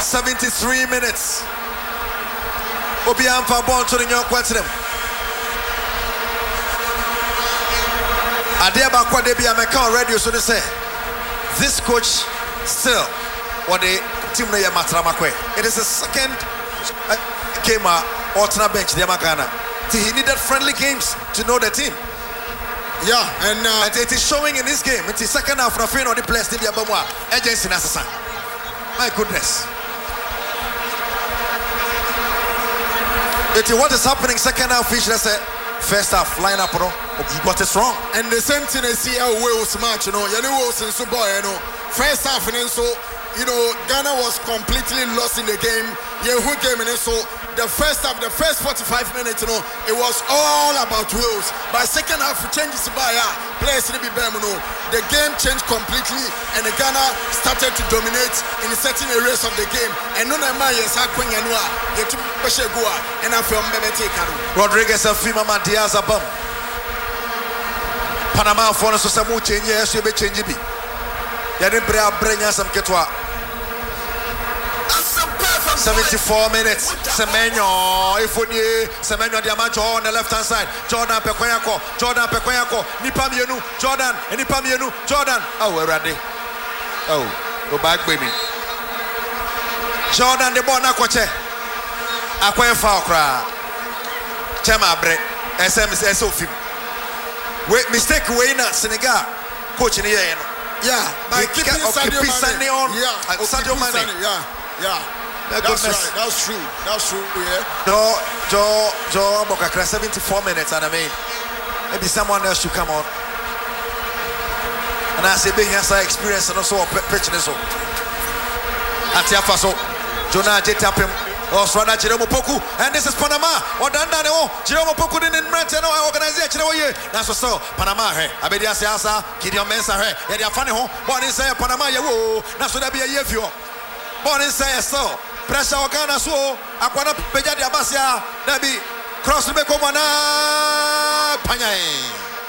73 minutes. Obian for ball to the young question. Adeba Kwadebi American radio so they say this coach still what the team no Matramakwe. It is the second game or bench the Makana. He needed friendly games to know the team. Yeah, and it is showing in this game. It is second half Rafin on the place Libya Bamwa agency Nasa. My goodness. It is what is happening second half fish let's say first half line up he got it wrong. And the same thing I see how Wales match, you know Wales and so boy, you know. First half and then so Ghana was completely lost in the game. Yeah, who game and so the first half, the first 45 minutes, it was all about Wales. By second half, changes by players in the game changed completely, and the Ghana started to dominate in certain areas of the game. And none of my yes, and I feel Rodriguez and Fima Diaz above Panama for us to some change. Yes, you be changing. Yadibra bring us some ketwa. 74 minutes. Semenyo, Semenyo Diamancho on the left hand side. Jordan Pekoyako, Nipamienu, Jordan. Oh, we're ready. Oh, go back, baby. Jordan the Bona Quache. Aqua foul cry. Chema break. SMS SOFIM. Wait, mistake Wayne Senegal. Coach in the air. Yeah, by keeping Sadio Mane on. Yeah, Sadio Mane. Yeah. That's right. That's true. Yeah. Joe Bokakra 74 minutes, and I mean, maybe someone else should come on. And I say, being has experience and also pitching this. Atiafaso, Jonah Jetapim, Osrana Jerome Poku, and this is Panama. Or Dandano, Jerome Poku didn't rent an organization. That's so Panama. Abedia Siasa, Gideon Mensa, and your funny home. Born inside Panama, that's what I be a year for. Born inside so. Pressure Ghana so akwana peja di abasia nabi cross be ko mana panyai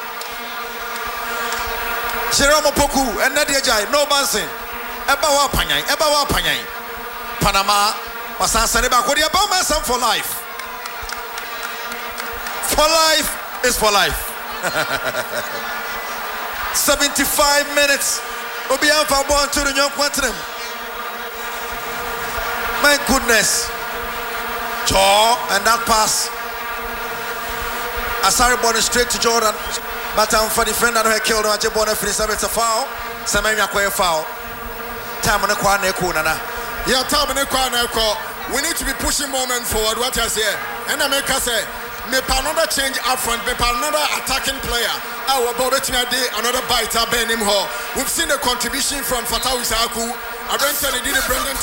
Jerome Poku and Nadia Jai no Manson eba wa panyai Panama wasanse ba ko dia ba man for life is for life 75 minutes Obian for born to the young quantum. My goodness. Jaw and that pass. Asari ball straight to Jordan. But for the defender who killed him, Jabona finished it's a foul. Samanya Quay foul. Time on the corner. Yeah, time on the corner. We need to be pushing moment forward. What I say. And America say, maybe another change up front, maybe another attacking player. Our about another biter, Ben him. We've seen the contribution from Fatawu Isaku. I don't tell you, didn't bring